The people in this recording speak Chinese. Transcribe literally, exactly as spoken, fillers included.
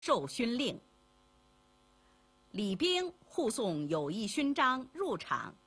授勋令。礼兵护送友谊勋章入场，